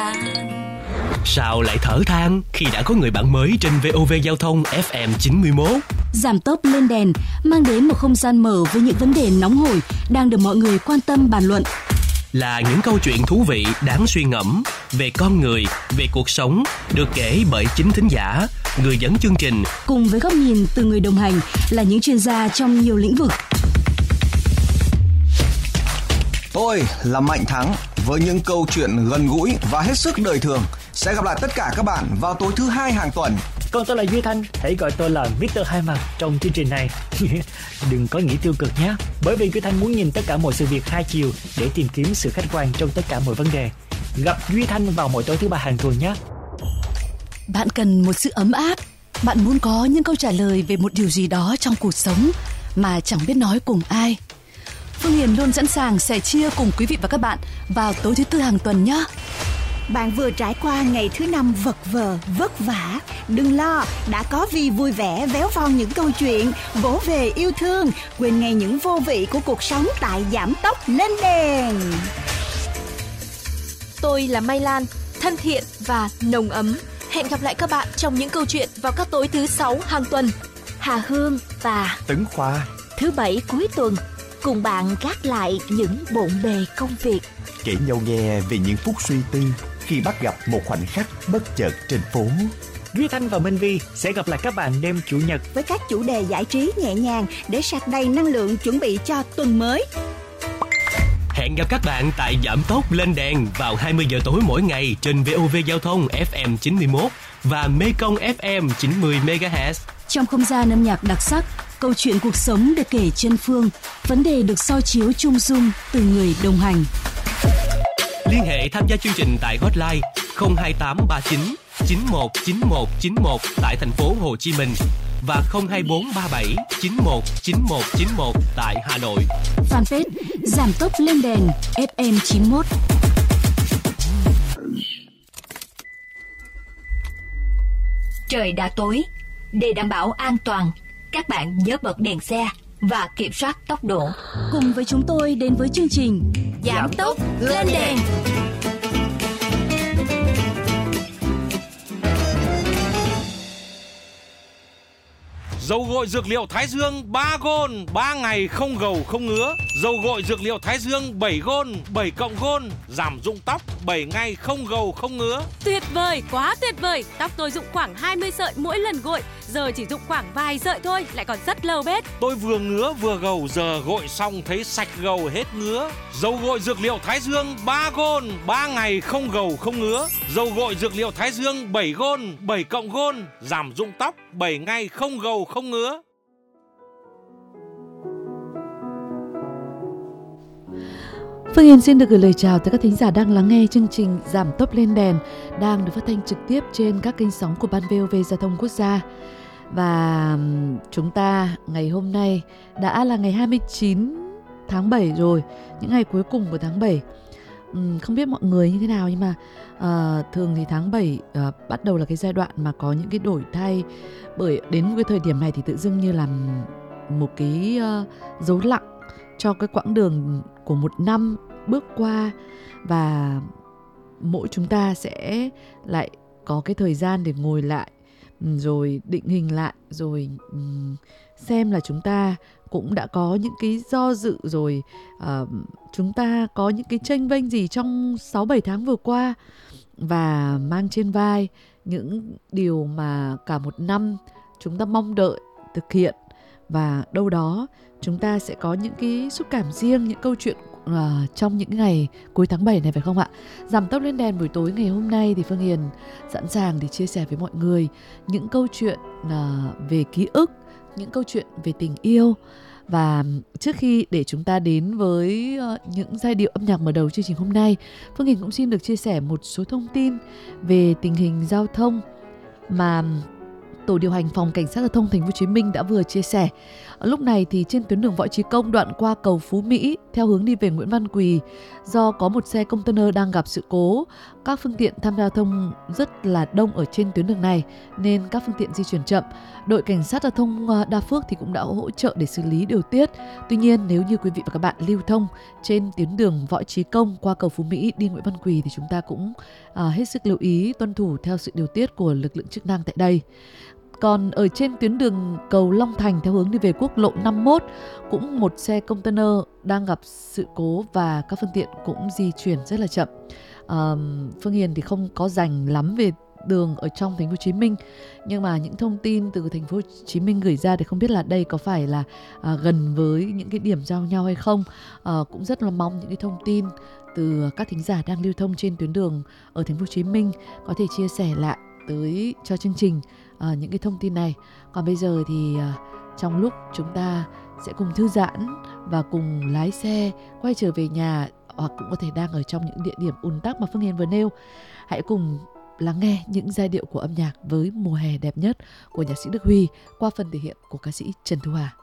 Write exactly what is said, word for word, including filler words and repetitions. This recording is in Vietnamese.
than. Sao lại thở than khi đã có người bạn mới trên vê o vê Giao thông ép em chín mươi mốt? Giảm tốc lên đèn mang đến một không gian mở với những vấn đề nóng hổi đang được mọi người quan tâm bàn luận. Là những câu chuyện thú vị đáng suy ngẫm về con người, về cuộc sống, được kể bởi chính thính giả, người dẫn chương trình, cùng với góc nhìn từ người đồng hành là những chuyên gia trong nhiều lĩnh vực. Tôi là Mạnh Thắng với những câu chuyện gần gũi và hết sức đời thường. Sẽ gặp lại tất cả các bạn vào tối thứ hai hàng tuần. Còn tôi là Duy Thanh, hãy gọi tôi là mít tơ Hai Mặt trong chương trình này. Đừng có nghĩ tiêu cực nhé, bởi vì Duy Thanh muốn nhìn tất cả mọi sự việc hai chiều để tìm kiếm sự khách quan trong tất cả mọi vấn đề. Gặp Duy Thanh vào mỗi tối thứ ba hàng tuần nhé. Bạn cần một sự ấm áp, bạn muốn có những câu trả lời về một điều gì đó trong cuộc sống mà chẳng biết nói cùng ai. Phương Hiền luôn sẵn sàng sẻ chia cùng quý vị và các bạn vào tối thứ tư hàng tuần nhé. Bạn vừa trải qua ngày thứ năm vật vờ, vất vả. Đừng lo, đã có Vi vui vẻ véo von những câu chuyện, vỗ về yêu thương, quên ngay những vô vị của cuộc sống tại Giảm Tốc Lên Đèn. Tôi là Mai Lan, thân thiện và nồng ấm. Hẹn gặp lại các bạn trong những câu chuyện vào các tối thứ sáu hàng tuần. Hà Hương và Tấn Khoa, thứ bảy cuối tuần, cùng bạn gác lại những bộn bề công việc, kể nhau nghe về những phút suy tư khi bắt gặp một khoảnh khắc bất chợt trên phố. Duy Thanh và Minh Vi sẽ gặp lại các bạn đêm Chủ nhật với các chủ đề giải trí nhẹ nhàng để sạc đầy năng lượng chuẩn bị cho tuần mới. Hẹn gặp các bạn tại Giảm Tốc Lên Đèn vào hai mươi giờ tối mỗi ngày trên vê o vê Giao thông ép em chín mươi mốt và Mekong ép em chín mươi mê ga héc. Trong không gian âm nhạc đặc sắc, câu chuyện cuộc sống được kể chân phương, vấn đề được soi chiếu chung dung từ người đồng hành. Liên hệ tham gia chương trình tại hotline không hai tám ba chín chín một chín một chín một tại thành phố Hồ Chí Minh và không hai bốn ba bảy chín một chín một chín một tại Hà Nội. Fanpage Giảm Tốc Lên Đèn ép em chín mốt. Trời đã tối, để đảm bảo an toàn, các bạn nhớ bật đèn xe và kiểm soát tốc độ. Cùng với chúng tôi đến với chương trình Giảm Tốc Lên Đèn. Dầu gội dược liệu Thái Dương ba gôn, ba ngày không gầu không ngứa. Dầu gội dược liệu Thái Dương bảy gôn, bảy cộng gôn, giảm rụng tóc, bảy ngày không gầu không ngứa. Tuyệt vời, quá tuyệt vời. Tóc tôi rụng khoảng hai mươi sợi mỗi lần gội, giờ chỉ rụng khoảng vài sợi thôi, lại còn rất lâu bết. Tôi vừa ngứa vừa gầu, giờ gội xong thấy sạch gầu hết ngứa. Dầu gội dược liệu Thái Dương ba gôn, ba ngày không gầu không ngứa. Dầu gội dược liệu Thái Dương bảy gôn, bảy cộng gôn, giảm rụng tóc, bảy ngày không gầu không ngứa. Phương Hiền xin được gửi lời chào tới các thính giả đang lắng nghe chương trình Giảm Tốc Lên Đèn đang được phát thanh trực tiếp trên các kênh sóng của Ban vê o vê Giao thông Quốc gia. Và chúng ta ngày hôm nay đã là ngày hai mươi chín tháng bảy rồi, những ngày cuối cùng của tháng bảy. Uhm, không biết mọi người như thế nào nhưng mà uh, thường thì tháng bảy uh, bắt đầu là cái giai đoạn mà có những cái đổi thay, bởi đến cái thời điểm này thì tự dưng như là một cái uh, dấu lặng cho cái quãng đường của một năm bước qua, và mỗi chúng ta sẽ lại có cái thời gian để ngồi lại rồi định hình lại, rồi um, xem là chúng ta cũng đã có những cái do dự rồi, uh, chúng ta có những cái chênh vênh gì trong sáu bảy tháng vừa qua, và mang trên vai những điều mà cả một năm chúng ta mong đợi thực hiện, và đâu đó chúng ta sẽ có những cái xúc cảm riêng, những câu chuyện uh, trong những ngày cuối tháng bảy này, phải không ạ? Giảm Tốc Lên Đèn buổi tối ngày hôm nay thì Phương Hiền sẵn sàng để chia sẻ với mọi người những câu chuyện uh, về ký ức, những câu chuyện về tình yêu. Và trước khi để chúng ta đến với uh, những giai điệu âm nhạc mở đầu chương trình hôm nay, Phương Hiền cũng xin được chia sẻ một số thông tin về tình hình giao thông mà Tổ điều hành Phòng Cảnh sát Giao thông Thành phố Hồ Chí Minh đã vừa chia sẻ. Ở lúc này thì trên tuyến đường Võ Chí Công đoạn qua cầu Phú Mỹ theo hướng đi về Nguyễn Văn Quỳ, do có một xe container đang gặp sự cố, các phương tiện tham gia giao thông rất là đông ở trên tuyến đường này nên các phương tiện di chuyển chậm. Đội Cảnh sát Giao thông Đa Phước thì cũng đã hỗ trợ để xử lý điều tiết. Tuy nhiên, nếu như quý vị và các bạn lưu thông trên tuyến đường Võ Chí Công qua cầu Phú Mỹ đi Nguyễn Văn Quỳ thì chúng ta cũng à, hết sức lưu ý tuân thủ theo sự điều tiết của lực lượng chức năng tại đây. Còn ở trên tuyến đường cầu Long Thành theo hướng đi về quốc lộ năm mươi mốt, cũng một xe container đang gặp sự cố và các phương tiện cũng di chuyển rất là chậm. À, Phương Hiền thì không có rành lắm về đường ở trong thành phố Hồ Chí Minh, nhưng mà những thông tin từ thành phố Hồ Chí Minh gửi ra thì không biết là đây có phải là à, gần với những cái điểm giao nhau hay không. À, cũng rất là mong những cái thông tin từ các thính giả đang lưu thông trên tuyến đường ở thành phố Hồ Chí Minh có thể chia sẻ lại tới cho chương trình à, những cái thông tin này. Còn bây giờ thì à, trong lúc chúng ta sẽ cùng thư giãn và cùng lái xe quay trở về nhà, hoặc cũng có thể đang ở trong những địa điểm ùn tắc mà Phương Hiền vừa nêu, hãy cùng lắng nghe những giai điệu của âm nhạc với Mùa hè đẹp nhất của nhạc sĩ Đức Huy qua phần thể hiện của ca sĩ Trần Thu Hà.